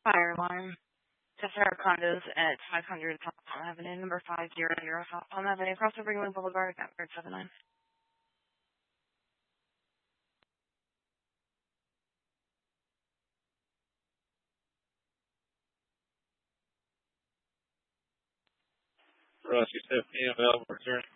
Fire alarm. Tessera Condos at 500 South Palm Avenue, number 50 South Palm Avenue, across the Ringling Boulevard, Network 79. Rescue 15 available, return.